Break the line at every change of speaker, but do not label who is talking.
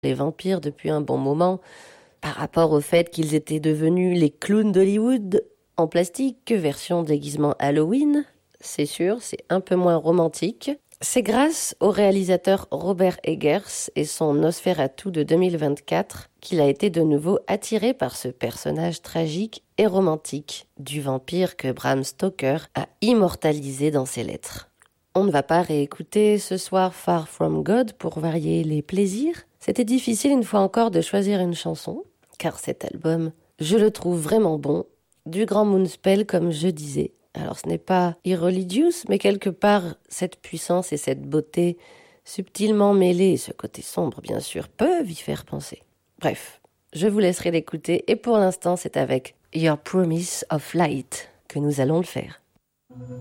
les vampires depuis un bon moment, par rapport au fait qu'ils étaient devenus les clowns d'Hollywood en plastique, version déguisement Halloween. C'est sûr, c'est un peu moins romantique. C'est grâce au réalisateur Robert Eggers et son Nosferatu de 2024 qu'il a été de nouveau attiré par ce personnage tragique et romantique du vampire que Bram Stoker a immortalisé dans ses lettres. On ne va pas réécouter ce soir Far From God pour varier les plaisirs. C'était difficile une fois encore de choisir une chanson, car cet album, je le trouve vraiment bon. Du grand Moonspell, comme je disais. Alors ce n'est pas irreligious, mais quelque part, cette puissance et cette beauté subtilement mêlée, et ce côté sombre bien sûr, peuvent y faire penser. Bref, je vous laisserai l'écouter, et pour l'instant c'est avec Your Promise of Light que nous allons le faire.